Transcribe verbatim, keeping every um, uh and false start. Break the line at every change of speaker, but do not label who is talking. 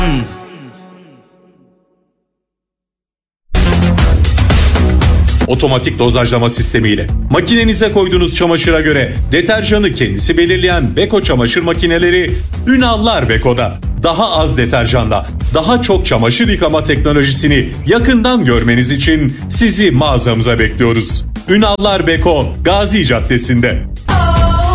Otomatik dozajlama sistemiyle makinenize koyduğunuz çamaşıra göre deterjanı kendisi belirleyen Beko çamaşır makineleri Ünallar Beko'da. Daha az deterjanla daha çok çamaşır yıkama teknolojisini yakından görmeniz için sizi mağazamıza bekliyoruz. Ünallar Beko, Gazi Caddesi'nde.